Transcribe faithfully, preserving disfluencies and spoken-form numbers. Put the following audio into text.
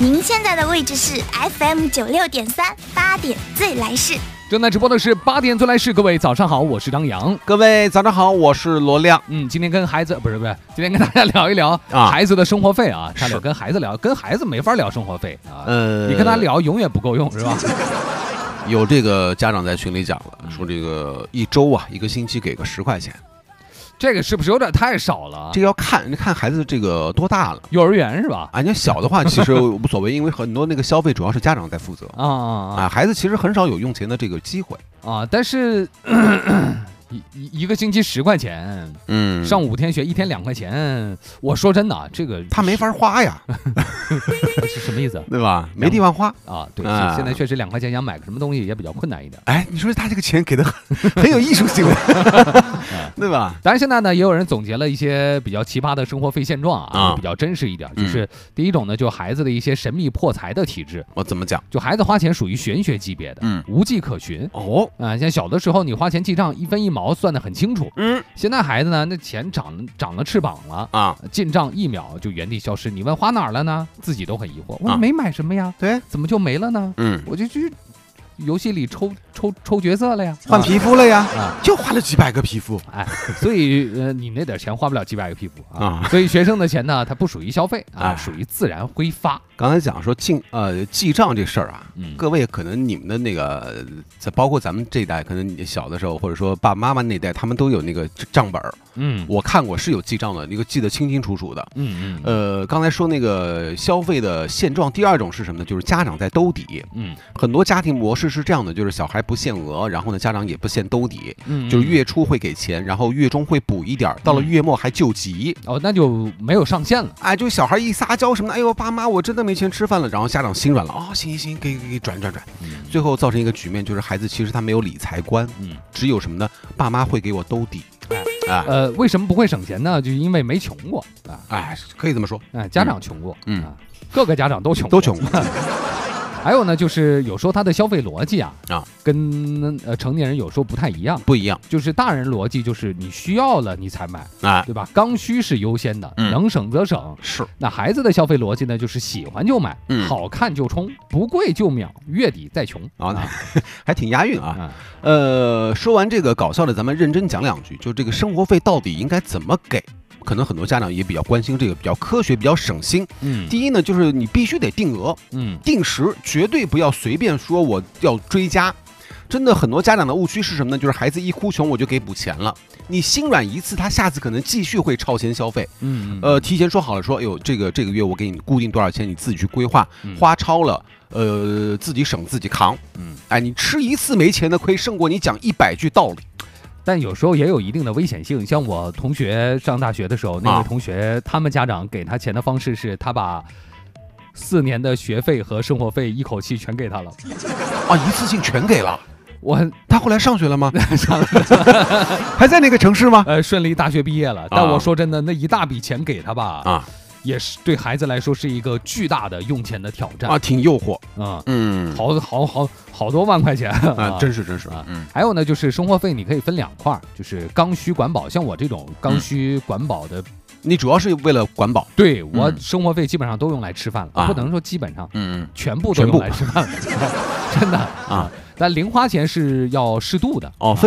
您现在的位置是 F M 九六点三，八点最来事。 正在直播的是八点最来事，各位早上好，我是张扬。 各位早上好，我是罗亮。 嗯，今天跟孩子不是不是，今天跟大家聊一聊啊孩子的生活费啊。他聊跟孩子聊，跟孩子没法聊生活费啊。 呃， 你跟他聊永远不够用，是吧？ 有这个家长在群里讲了，说这个一周啊，一个星期给个十块钱， 这个是不是有点太少了？ 这个要看看孩子这个多大了。 幼儿园是吧？ 啊，你要小的话其实无所谓，因为很多那个消费主要是家长在负责啊啊啊，孩子其实很少有用钱的这个机会啊。但是一一一个星期十块钱， 嗯， 上五天学，一天两块钱。我说真的啊，这个他没法花呀， 是什么意思？ 对吧？没地方花啊。对， 啊现在确实两块钱想买个什么东西也比较困难一点。 哎，你说他这个钱给的很很有艺术性的，对吧？ 当然现在呢，也有人总结了一些比较奇葩的生活费现状啊， 啊比较真实一点。 嗯就是第一种呢，就孩子的一些神秘破财的体质。 我怎么讲？ 就孩子花钱属于玄学级别的， 嗯， 无迹可寻。 哦， 啊，像小的时候你花钱记账，一分一毛算得很清楚。 嗯， 现在孩子呢，那钱长长了翅膀了啊， 进账一秒就原地消失。你问花哪儿了呢？自己都很疑惑，我啊没买什么呀， 对， 怎么就没了呢？ 嗯， 我就去游戏里抽抽抽角色了呀， 换皮肤了呀， 啊， 就花了几百个皮肤， 哎，所以呃，你那点钱花不了几百个皮肤啊。 啊所以学生的钱呢，它不属于消费啊， 哎属于自然挥发。 刚才讲说记呃记账这事儿啊， 嗯各位可能你们的那个，在包括咱们这一代，可能你小的时候，或者说爸爸妈妈那代，他们都有那个账本儿。 嗯我看过是有记账的，那个记得清清楚楚的。 嗯嗯呃，刚才说那个消费的现状，第二种是什么呢？就是家长在兜底。 嗯很多家庭模式是这样的，就是小孩不限额，然后呢家长也不限兜底， 嗯， 就是月初会给钱，然后月中会补一点儿，到了月末还救急。 哦，那就没有上限了。 哎，就小孩一撒娇什么的，哎呦爸妈我真的没钱吃饭了，然后家长心软了，哦行行行，给给给转转转， 嗯最后造成一个局面就是孩子其实他没有理财观， 嗯， 只有什么呢？爸妈会给我兜底，哎呃，为什么不会省钱呢？就因为没穷过啊， 哎，可以这么说， 哎，家长穷过， 嗯啊，各个家长都穷过， 都穷过。 还有呢，就是有时候他的消费逻辑啊， 啊， 跟呃成年人有时候不太一样。 不一样就是大人逻辑就是你需要了你才买， 啊， 对吧？刚需是优先的， 嗯能省则省。 是那孩子的消费逻辑呢，就是喜欢就买， 嗯好看就冲，不贵就秒，月底再穷啊，还挺押韵啊。 啊！ 呃，说完这个搞笑的，咱们认真讲两句，就这个生活费到底应该怎么给？可能很多家长也比较关心这个，比较科学，比较省心。 嗯第一呢，就是你必须得定额， 嗯定时，绝对不要随便说我要追加。真的很多家长的误区是什么呢？就是孩子一哭穷我就给补钱了，你心软一次，他下次可能继续会超前消费。 嗯呃，提前说好了说，哎呦，这个这个月我给你固定多少钱，你自己去规划， 嗯花超了，呃，自己省自己扛。 嗯， 哎，你吃一次没钱的亏，胜过你讲一百句道理。 但有时候也有一定的危险性。像我同学上大学的时候，那位同学、他们家长给他钱的方式是他把四年的学费和生活费一口气全给他了。 啊，一次性全给了。 我他后来上学了吗？还在那个城市吗？ 呃顺利大学毕业了，但我说真的，那一大笔钱给他吧， 啊也是对孩子来说是一个巨大的用钱的挑战啊，挺诱惑。 啊。 嗯， 好好好好多万块钱啊，真是真是啊。 嗯还有呢，就是生活费你可以分两块儿，就是刚需管饱。像我这种刚需管饱的， 你主要是为了管饱。 对我嗯生活费基本上都用来吃饭了， 啊不能说基本上， 嗯全部都全部用来吃饭了，真的啊。 但零花钱是要适度的哦，分